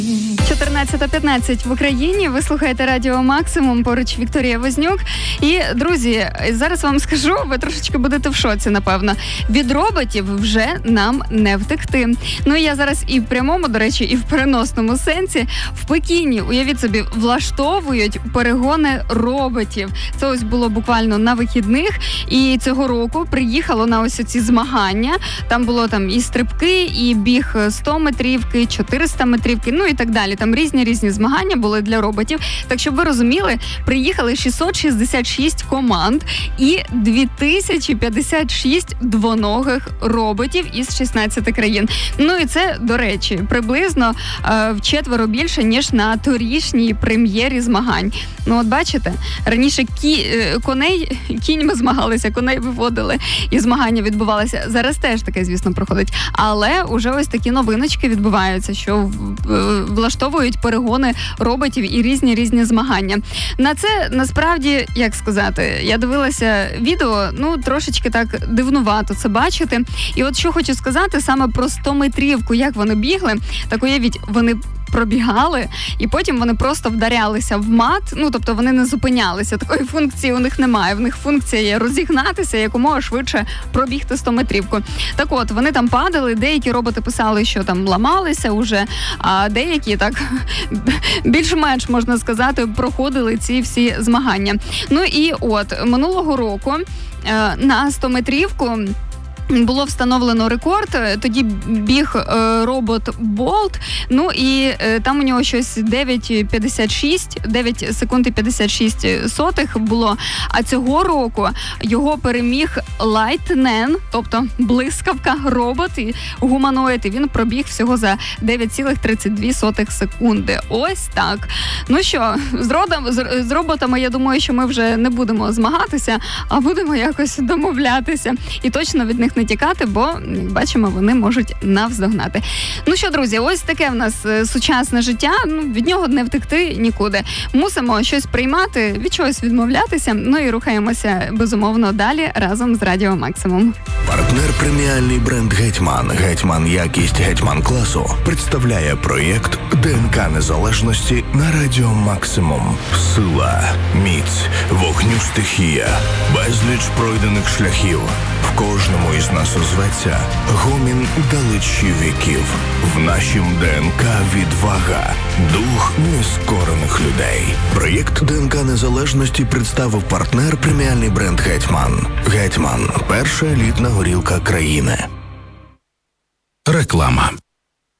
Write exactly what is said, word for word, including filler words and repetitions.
чотирнадцята п'ятнадцять в Україні. Ви слухаєте Радіо Максимум, поруч Вікторія Вознюк. І, друзі, зараз вам скажу, ви трошечки будете в шоці, напевно. Від роботів вже нам не втекти. Ну, і я зараз і в прямому, до речі, і в переносному сенсі. В Пекіні, уявіть собі, влаштовують перегони роботів. Це ось було буквально на вихідних. І цього року приїхало на ось ці змагання. Там було там і стрибки, і біг сто метрівки, чотириста метрівки, ну і так далі. Там різні-різні змагання були для роботів. Так, щоб ви розуміли, приїхали шістсот шістдесят шість команд і дві тисячі п'ятдесят шість двоногих роботів із шістнадцяти країн. Ну і це, до речі, приблизно е, вчетверо більше, ніж на торішній прем'єрі змагань. Ну от бачите, раніше кі, е, коней, кіньми змагалися, коней виводили і змагання відбувалися. Зараз теж таке, звісно, проходить. Але уже ось такі новиночки відбуваються, що е, влаштовують перегони роботів і різні-різні змагання. На це, насправді, як сказати, я дивилася відео, ну, трошечки так дивнувато це бачити. І от що хочу сказати саме про сто метрівку, як вони бігли, так уявіть, вони пробігали, і потім вони просто вдарялися в мат, ну, тобто вони не зупинялися. Такої функції у них немає. В них функція є розігнатися, якомога швидше пробігти сто метрівку. Так от, вони там падали, деякі роботи писали, що там ламалися уже, а деякі так більш-менш, можна сказати, проходили ці всі змагання. Ну і от, минулого року на сто метрівку було встановлено рекорд, тоді біг е, робот Болт, ну і е, там у нього щось дев'ять п'ятдесят шість, дев'ять секунд і п'ятдесят шість сотих було, а цього року його переміг Lightning, тобто блискавка, робот і гуманоїд, і він пробіг всього за дев'ять цілих тридцять дві сотих секунди. Ось так. Ну що, з, родом, з, з роботами, я думаю, що ми вже не будемо змагатися, а будемо якось домовлятися. І точно від них не тікати, бо, як бачимо, вони можуть навздогнати. Ну що, друзі, ось таке в нас сучасне життя, ну, від нього не втекти нікуди. Мусимо щось приймати, від чогось відмовлятися, ну і рухаємося, безумовно, далі разом з Радіо Максимум. Партнер преміальний бренд «Гетьман», «Гетьман Якість», «Гетьман Класу» представляє проєкт ДНК Незалежності на Радіо Максимум. Сила, міць, вогню стихія, безліч пройдених шляхів. В кожному із нас озветься гомін далечі віків. В нашім ДНК відвага, дух нескорених людей. Проєкт ДНК Незалежності представив партнер преміальний бренд «Гетьман». «Гетьман» – перша елітна горілка країни. Реклама.